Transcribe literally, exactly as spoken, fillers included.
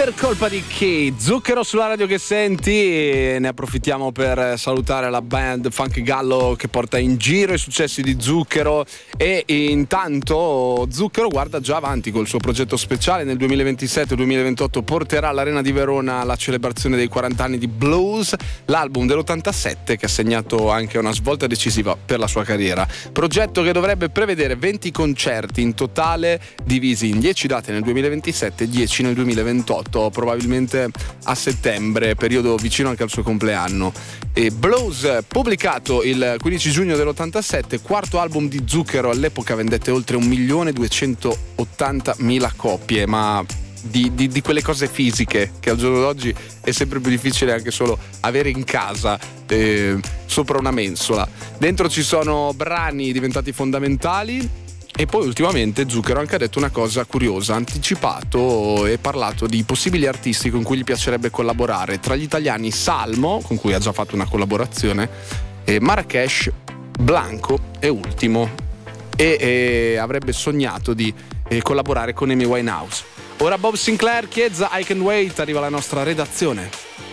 Per colpa di chi? Zucchero sulla radio che senti, e ne approfittiamo per salutare la band Funk Gallo che porta in giro i successi di Zucchero. E intanto Zucchero guarda già avanti col suo progetto speciale. Nel duemilaventisette duemilaventotto porterà all'Arena di Verona la celebrazione dei quaranta anni di Blues, l'album dell'ottantasette che ha segnato anche una svolta decisiva per la sua carriera. Progetto che dovrebbe prevedere venti concerti in totale, divisi in dieci date nel duemilaventisette e dieci nel duemilaventotto, probabilmente a settembre, periodo vicino anche al suo compleanno. E Blues, pubblicato il quindici giugno dell'ottantasette, quarto album di Zucchero, all'epoca vendette oltre un milione duecentottantamila copie, ma di, di, di quelle cose fisiche che al giorno d'oggi è sempre più difficile anche solo avere in casa, eh, sopra una mensola. Dentro ci sono brani diventati fondamentali. E poi ultimamente Zucchero ha anche detto una cosa curiosa, ha anticipato e parlato di possibili artisti con cui gli piacerebbe collaborare. Tra gli italiani Salmo, con cui ha già fatto una collaborazione, e Marrakesh, Blanco e Ultimo. E, e avrebbe sognato di eh, collaborare con Amy Winehouse. Ora Bob Sinclair, Chiezza, I Can Wait, arriva la nostra redazione.